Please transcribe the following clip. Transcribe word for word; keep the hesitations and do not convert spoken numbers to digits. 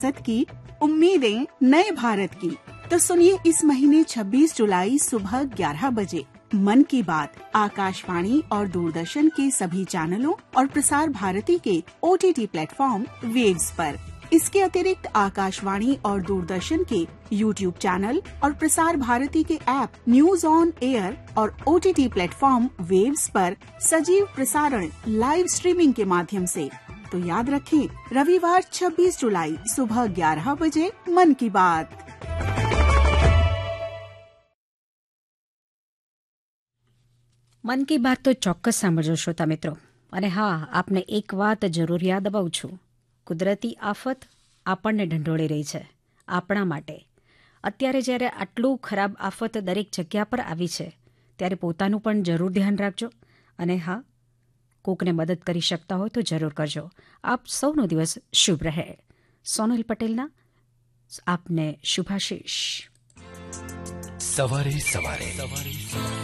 विरासत की, उम्मीदें नए भारत की। तो सुनिए इस महीने छब्बीस जुलाई सुबह ग्यारह बजे मन की बात आकाशवाणी और दूरदर्शन के सभी चैनलों और प्रसार भारती के O T T platform waves पर। इसके अतिरिक्त आकाशवाणी और दूरदर्शन के यूट्यूब चैनल और प्रसार भारती के ऐप न्यूज ऑन एयर और O T T platform waves पर सजीव प्रसारण लाइव स्ट्रीमिंग के माध्यम से। तो याद रखें, रविवार छब्बीस जुलाई सुबह ग्यारह बजे मन की बात। મન કી બાત તો ચોક્કસ સાંભળજો શ્રોતા મિત્રો. અને હા, આપને એક વાત જરૂર યાદ અપાવું છું. કુદરતી આફત આપણને ઢંઢોળી રહી છે, આપણા માટે. અત્યારે જ્યારે આટલું ખરાબ આફત દરેક જગ્યા પર આવી છે, ત્યારે પોતાનું પણ જરૂર ધ્યાન રાખજો. અને હા, કોકને મદદ કરી શકતા હોય તો જરૂર કરજો. આપ સૌનો દિવસ શુભ રહે. સોનલ પટેલના આપને શુભાશીષ. સવારે સવારે